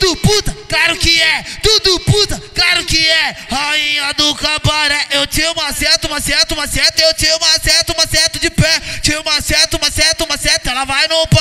tudo puta, claro que é. Tudo puta, claro que é. Rainha do cabaré, eu te maceto, maceto, maceto. Eu te maceto, maceto de pé. Te maceto, maceto, maceto. Ela vai no pau.